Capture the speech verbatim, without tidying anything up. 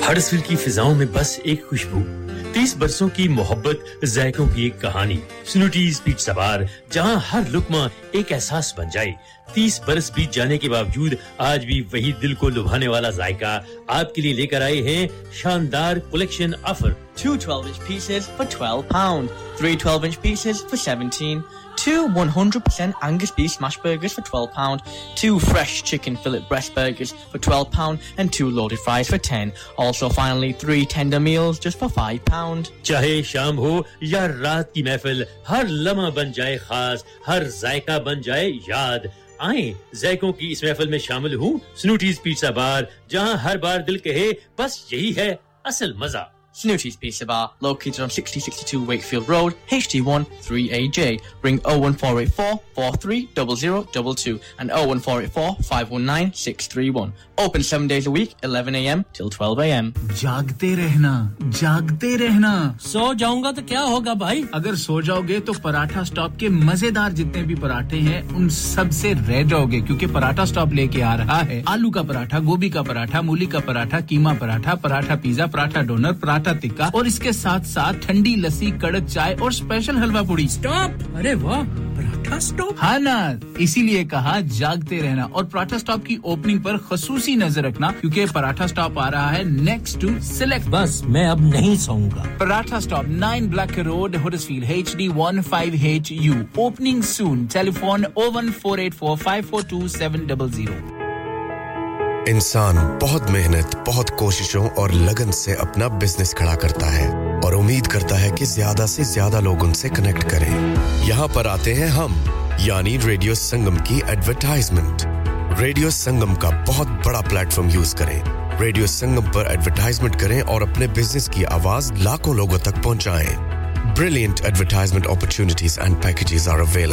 Huddersfield की फिजाओं में बस एक खुशबू तीस बरसों की मोहब्बत जायकों की एक कहानी स्नूटीज पिज़्ज़ा बार जहां हर लुकमा एक एहसास बन जाए तीस बरस बीत जाने के बावजूद आज भी वही दिल को लुभाने वाला जायका आपके लिए लेकर आए हैं शानदार collection offer two twelve-inch pieces for twelve pounds, three twelve-inch pieces for seventeen, two one hundred percent Angus beef smash burgers for twelve pounds, two fresh chicken fillet breast burgers for twelve pounds, and two loaded fries for ten. Also, finally, three tender meals just for five pounds. चाहे शाम हो या रात की महफिल, हर लम्हा बन जाए खास, हर जायका बन जाए याद. आए जायकों की इस महफिल में शामिल हूँ स्नूटीज पिज़्ज़ा बार जहाँ हर बार दिल कहे बस यही है असल मजा. Snooty's Pizza Bar, located on sixty sixty-two Wakefield Road, H D one three A J. Ring oh one four eight four, four three zero zero two two and oh one four eight four, five one nine, six three one. Open seven days a week, eleven a m till twelve a m. जागते रहना, जागते रहना. सो जाऊंगा तो क्या होगा भाई? अगर सो जाओगे तो पराठा स्टॉप के मजेदार जितने भी पराठे हैं उन सब से रह जाओगे क्योंकि पराठा स्टॉप लेके आ रहा है आलू का पराठा, गोभी का पराठा, मूली का पराठा, कीमा पराठा, पराठा पिज्जा, पराठा डोनर, पराठा टिक्का और इसके साथ-साथ ठंडी लस्सी, कड़क चाय और स्पेशल हलवा पूड़ी. स्टॉप! अरे वाह! पराठा स्टॉप? हाँ ना, इसीलिए कहा जागते रहना और पराठा स्टॉप की ओपनिंग पर खसूसी नजर रखना क्योंकि पराठा स्टॉप आ रहा है नेक्स्ट टू सिलेक्ट. बस मैं अब नहीं सोऊंगा. Paratha stop nine Black road, Huddersfield H D one five H U. Opening soon. Telephone oh one four eight four, five four two seven zero zero. इंसान बहुत मेहनत, बहुत कोशिशों और लगन से अपना बिजनेस खड़ा करता है और उम्मीद करता है कि ज्यादा से ज्यादा लोग उनसे कनेक्ट करें. यहाँ पर आते हैं हम, यानी रेडियो संगम की एडवर्टाइजमेंट. रेडियो संगम का बहुत बड़ा प्लेटफॉर्म यूज करें. रेडियो संगम पर एडवर्टाइजमेंट करें और अपने बिजनेस की आवाज लाखों लोगों तक पहुंचाएं. Brilliant advertisement opportunities and packages are available.